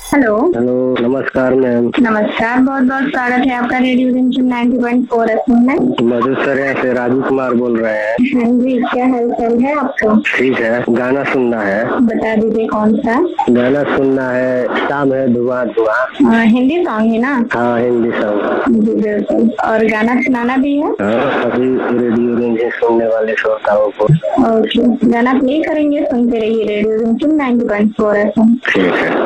Hello. Hello, नमस्कार ma'am. नमस्कार, बहुत बहुत स्वागत है आपका रेडियो रिमझिम 90.4 एफएम में। मधुसर से राजू कुमार बोल रहे हैं। हाँ जी, क्या हाल चाल है आपका? ठीक है, गाना सुनना है। बता दीजिए कौन सा गाना सुनना है, शाम है धुआं धुआं। हिंदी सॉन्ग है ना? हाँ, हिंदी सॉन्ग। जी बिल्कुल। और गाना सुनाना भी है? हाँ, सभी रेडियो रिमझिम सुनने वाले श्रोताओं को। ओके, गाना प्ले करेंगे, सुनते रहिए रेडियो रिमझिम 90.4 एफएम। ठीक है।